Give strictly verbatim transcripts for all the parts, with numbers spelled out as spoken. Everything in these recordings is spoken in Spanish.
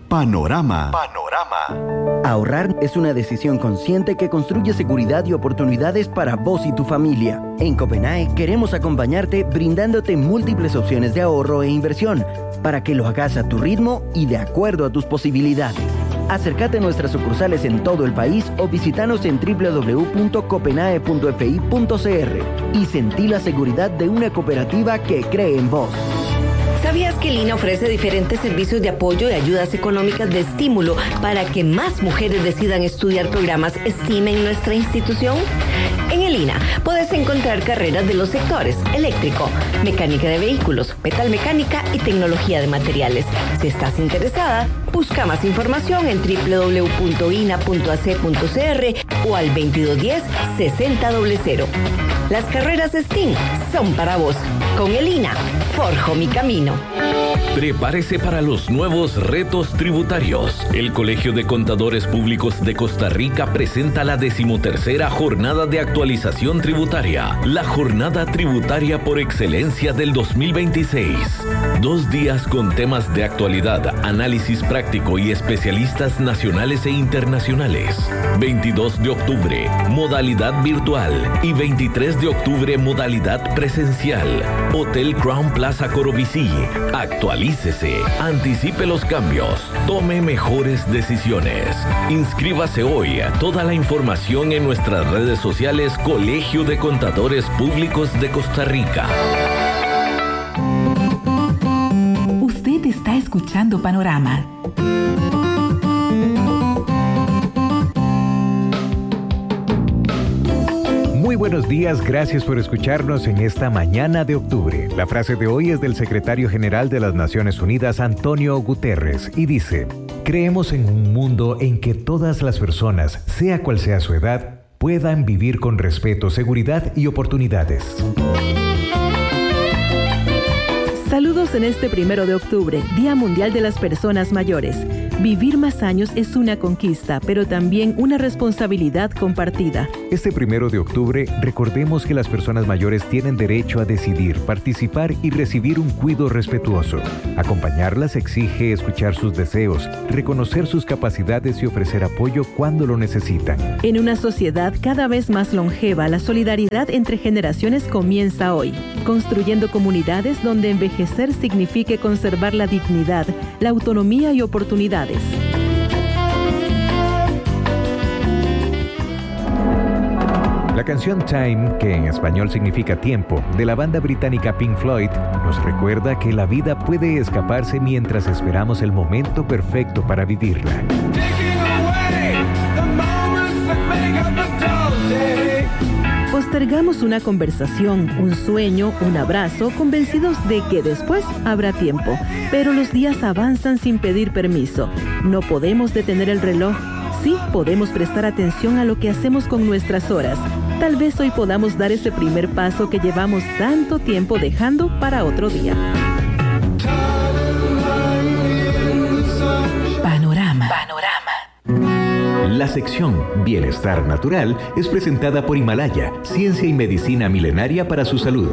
Panorama. Panorama. Ahorrar es una decisión consciente que construye seguridad y oportunidades para vos y tu familia. En Copenae queremos acompañarte brindándote múltiples opciones de ahorro e inversión para que lo hagas a tu ritmo y de acuerdo a tus posibilidades. Acércate a nuestras sucursales en todo el país o visítanos en doble u doble u doble u punto copenae punto f i punto c r y sentí la seguridad de una cooperativa que cree en vos. ¿Sabías que el I N A ofrece diferentes servicios de apoyo y ayudas económicas de estímulo para que más mujeres decidan estudiar programas STEAM en nuestra institución? En el I N A puedes encontrar carreras de los sectores eléctrico, mecánica de vehículos, metalmecánica y tecnología de materiales. Si estás interesada, busca más información en doble u doble u doble u punto i n a punto a c punto c r o al veintidós diez sesenta cero. Las carreras STEAM son para vos. Con el I N A, forjo mi camino. Prepárese para los nuevos retos tributarios. El Colegio de Contadores Públicos de Costa Rica presenta la decimotercera Jornada de Actualización Tributaria, la jornada tributaria por excelencia del dos mil veintiséis. Dos días con temas de actualidad, análisis práctico y especialistas nacionales e internacionales. veintidós de octubre, modalidad virtual, y veintitrés de octubre, modalidad presencial. Hotel Crown Plaza Corobicí. Actualícese, anticipe los cambios, tome mejores decisiones. Inscríbase hoy. Toda la información en nuestras redes sociales Colegio de Contadores Públicos de Costa Rica. Usted está escuchando Panorama. Muy buenos días, gracias por escucharnos en esta mañana de octubre. La frase de hoy es del secretario general de las Naciones Unidas, Antonio Guterres, y dice: creemos en un mundo en que todas las personas, sea cual sea su edad, puedan vivir con respeto, seguridad y oportunidades. Saludos en este primero de octubre, Día Mundial de las Personas Mayores. Vivir más años es una conquista, pero también una responsabilidad compartida. Este primero de octubre, recordemos que las personas mayores tienen derecho a decidir, participar y recibir un cuidado respetuoso. Acompañarlas exige escuchar sus deseos, reconocer sus capacidades y ofrecer apoyo cuando lo necesitan. En una sociedad cada vez más longeva, la solidaridad entre generaciones comienza hoy, construyendo comunidades donde envejecer signifique conservar la dignidad, la autonomía y oportunidades. La canción Time, que en español significa tiempo, de la banda británica Pink Floyd, nos recuerda que la vida puede escaparse mientras esperamos el momento perfecto para vivirla. Postergamos una conversación, un sueño, un abrazo, convencidos de que después habrá tiempo. Pero los días avanzan sin pedir permiso. No podemos detener el reloj. Sí podemos prestar atención a lo que hacemos con nuestras horas. Tal vez hoy podamos dar ese primer paso que llevamos tanto tiempo dejando para otro día. Panorama. Panorama. La sección Bienestar Natural es presentada por Himalaya, ciencia y medicina milenaria para su salud.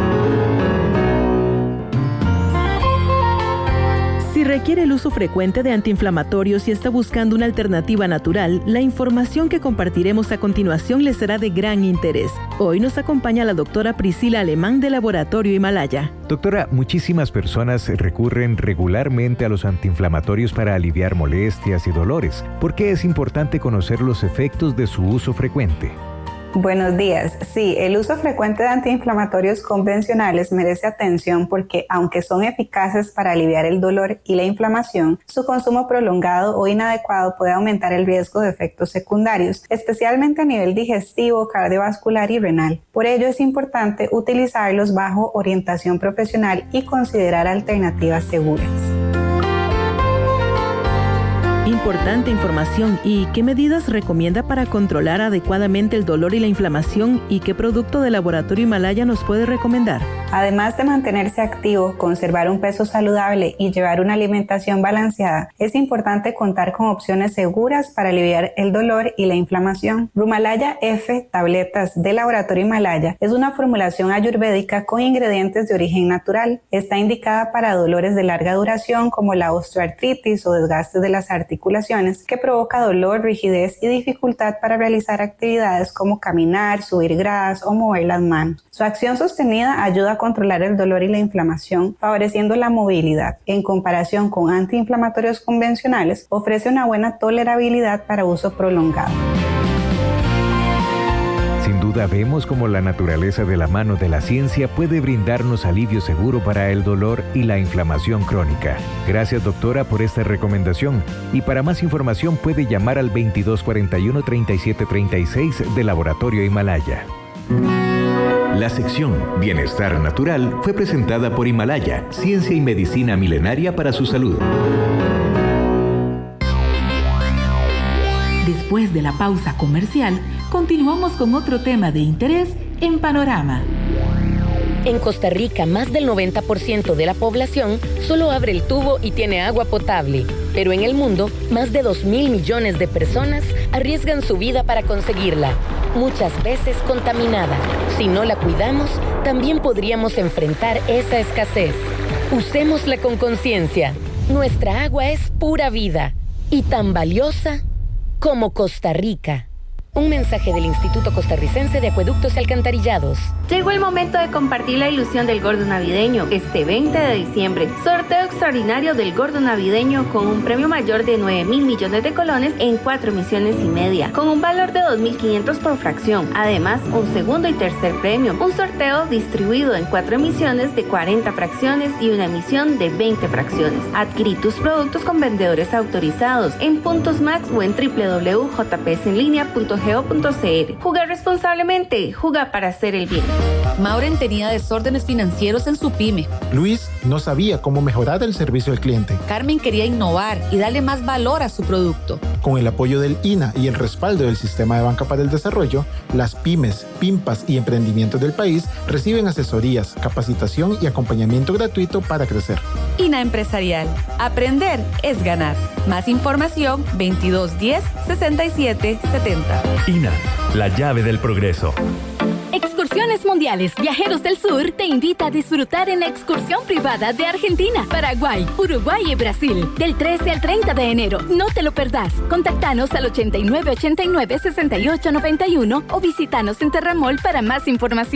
Si requiere el uso frecuente de antiinflamatorios y está buscando una alternativa natural, la información que compartiremos a continuación le será de gran interés. Hoy nos acompaña la doctora Priscila Alemán del Laboratorio Himalaya. Doctora, muchísimas personas recurren regularmente a los antiinflamatorios para aliviar molestias y dolores. ¿Por qué es importante conocer los efectos de su uso frecuente? Buenos días. Sí, el uso frecuente de antiinflamatorios convencionales merece atención porque, aunque son eficaces para aliviar el dolor y la inflamación, su consumo prolongado o inadecuado puede aumentar el riesgo de efectos secundarios, especialmente a nivel digestivo, cardiovascular y renal. Por ello, es importante utilizarlos bajo orientación profesional y considerar alternativas seguras. Importante información. ¿Y qué medidas recomienda para controlar adecuadamente el dolor y la inflamación? ¿Y qué producto del Laboratorio Himalaya nos puede recomendar? Además de mantenerse activo, conservar un peso saludable y llevar una alimentación balanceada, es importante contar con opciones seguras para aliviar el dolor y la inflamación. Rumalaya F, tabletas de Laboratorio Himalaya, es una formulación ayurvédica con ingredientes de origen natural. Está indicada para dolores de larga duración como la osteoartritis o desgastes de las articulaciones, que provoca dolor, rigidez y dificultad para realizar actividades como caminar, subir gradas o mover las manos. Su acción sostenida ayuda a controlar el dolor y la inflamación, favoreciendo la movilidad. En comparación con antiinflamatorios convencionales, ofrece una buena tolerabilidad para uso prolongado. Sin duda vemos cómo la naturaleza de la mano de la ciencia puede brindarnos alivio seguro para el dolor y la inflamación crónica. Gracias, doctora, por esta recomendación. Y para más información puede llamar al veintidós cuarenta y uno, treinta y siete treinta y seis de Laboratorio Himalaya. La sección Bienestar Natural fue presentada por Himalaya, ciencia y medicina milenaria para su salud. Después de la pausa comercial, continuamos con otro tema de interés en Panorama. En Costa Rica, más del noventa por ciento de la población solo abre el tubo y tiene agua potable. Pero en el mundo, más de dos mil millones de personas arriesgan su vida para conseguirla, muchas veces contaminada. Si no la cuidamos, también podríamos enfrentar esa escasez. Usémosla con conciencia. Nuestra agua es pura vida y tan valiosa como Costa Rica. Un mensaje del Instituto Costarricense de Acueductos y Alcantarillados. Llegó el momento de compartir la ilusión del Gordo Navideño este veinte de diciembre. Sorteo extraordinario del Gordo Navideño con un premio mayor de nueve mil millones de colones en cuatro emisiones y media, con un valor de dos mil quinientos por fracción. Además, un segundo y tercer premio. Un sorteo distribuido en cuatro emisiones de cuarenta fracciones y una emisión de veinte fracciones. Adquirí tus productos con vendedores autorizados en Puntos Max o en doble u doble u doble u punto j p s en línea punto go punto c r. Jugar responsablemente, juega para hacer el bien. Maureen tenía desórdenes financieros en su pyme. Luis no sabía cómo mejorar el servicio al cliente. Carmen quería innovar y darle más valor a su producto. Con el apoyo del I N A y el respaldo del Sistema de Banca para el Desarrollo, las pymes, PIMPAS y emprendimientos del país reciben asesorías, capacitación y acompañamiento gratuito para crecer. I N A Empresarial. Aprender es ganar. Más información veintidós diez, sesenta y siete setenta. I N A, la llave del progreso. Excursiones Mundiales Viajeros del Sur te invita a disfrutar en la excursión privada de Argentina, Paraguay, Uruguay y Brasil del trece al treinta de enero. No te lo perdás. Contactanos al ochenta y nueve ochenta y nueve, sesenta y ocho noventa y uno o visitanos en Terramol para más información.